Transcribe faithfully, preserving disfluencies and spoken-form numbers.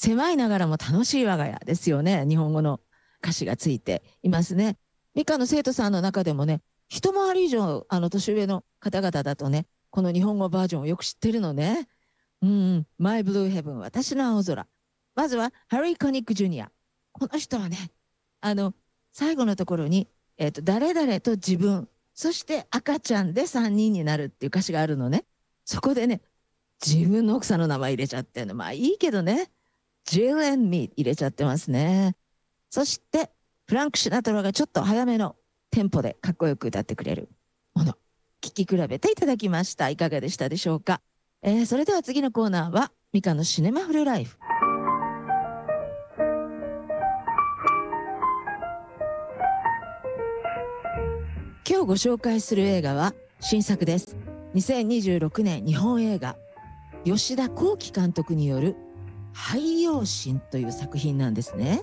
狭いながらも楽しい我が家ですよね。日本語の歌詞がついていますね。理科の生徒さんの中でもね、一回り以上あの年上の方々だとね、この日本語バージョンをよく知ってるのね。うん、My Blue Heaven 私の青空。まずはハリー・コニック・ジュニア。この人はね、あの最後のところに、えーと、誰々と自分、そして赤ちゃんでさんにんになるっていう歌詞があるのね。そこでね、自分の奥さんの名前入れちゃってるの。まあいいけどね。Jill and Me 入れちゃってますね。そしてフランク・シナトラがちょっと早めのテンポでかっこよく歌ってくれるもの、聴き比べていただきました。いかがでしたでしょうか。えー、それでは次のコーナーはミカのシネマフルライフ。今日ご紹介する映画は新作です。にせんにじゅうろくねん日本映画、吉田幸喜監督による海洋神という作品なんですね。